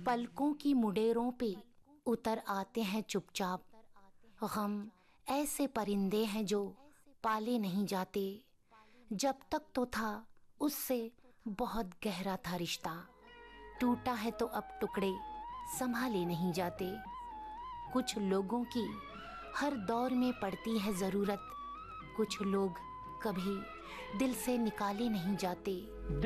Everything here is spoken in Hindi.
पलकों की मुडेरों पे उतर आते हैं चुपचाप। गम ऐसे परिंदे हैं जो पाले नहीं जाते। जब तक तो था उससे बहुत गहरा था रिश्ता, टूटा है तो अब टुकड़े संभाले नहीं जाते। कुछ लोगों की हर दौर में पड़ती है ज़रूरत, कुछ लोग कभी दिल से निकाले नहीं जाते।